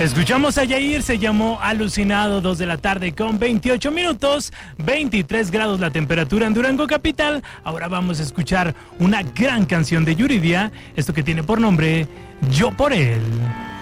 Escuchamos a Yair, se llamó Alucinado, 2 de la tarde con 28 minutos, 23 grados la temperatura en Durango capital. Ahora vamos a escuchar una gran canción de Yuridia, esto que tiene por nombre Yo por él.